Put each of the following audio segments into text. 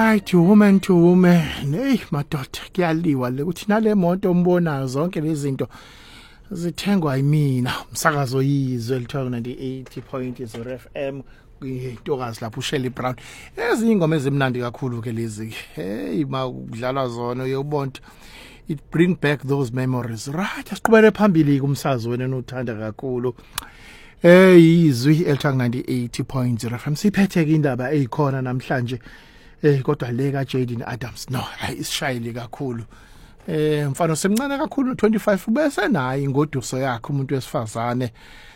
To woman, hey madoda kuyaliwa le ukuthi nale moto ombonayo zonke lezi zinto zithengwa yimina umsakazo yizwe lithiwa 98.0 FM kwintokazi lapho uShelly Brown. Ezingoma ezimnandi kakhulu ke lezi. Hey makudlalwa zona uyobona it bring back those memories. Right, asiqhubele phambili kumsazo wena nothanda kakhulu. Izwi lithiwa 98.0 FM siphethe ke indaba ezikhona namhlanje. Kodwa le ka Jaden Adams no isishayile kakhulu. Mfana semncane kakhulu 25 bese naye ingoduso yakhe umuntu wesifazane.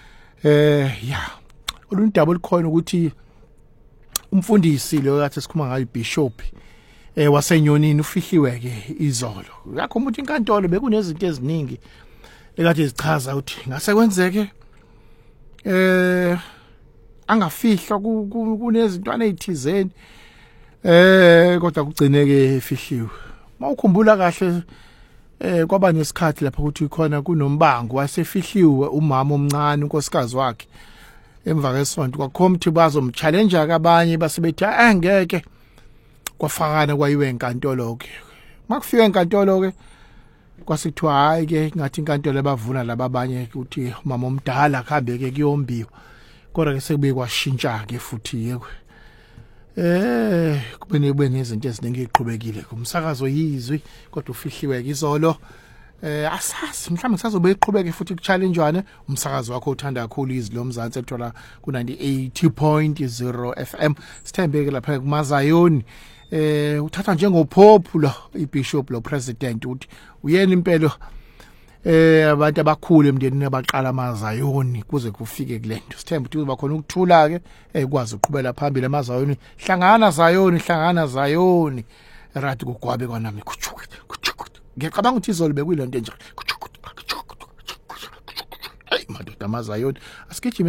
Olundaba olukhona ukuthi umfundisi lo yathi sikhuluma ngayo iBishop wasenyonini ufihliwe ke izolo. Yakho umuntu inkantolo bekunezinto eziningi ekade zichaza ukuthi ngase kwenzeke angafihla kunezintwana ezithizeni kodwa kugcineke efihliwe. Mawukhumbula kahle kwaba nesikhathi lapha ukuthi khona kunombango wasefihliwe umama omncane unkosikazi wakhe emva kwesonto kwakhomthi bazomchallenge abanye basebethi angeke kwafakana kwayiwe enkantolo ke. Makufika enkantolo ke kwasikuthiwa hayi ke ngathi inkantolo ebavuna laba abanye ukuthi umama omdala akhambe ke kuyombiwa kodwa ke sekubuye kwashintsha ke futhi yekwe. Kube nezinto eziningi eziqhubekile kumsakazo yizwi kodwa ufihliwe izolo. Asazi mhlawumbe kusazobe iqhubeke futhi kuchallengewane umsakazo wakho uthanda kakhulu izwi lomzansi ethola ku 98.0 FM. Sithembeke lapha kuMazayoni. Uthatha njengophophu lo iBishop lo president uthi uyena impela abantu abakhulu emndenini abaqala amaZayoni kuze kufike kulento. Sithemba ukuthi kuba khona ukuthula ke ekwazi uqhubela phambili amaZayoni. Hlangana Zayoni. Rathi kugwabe kwanami kuchuka. Ngiyacabanga ukuthi izolo bekuyilento enje. Hey madoda amaZayoni asikhithi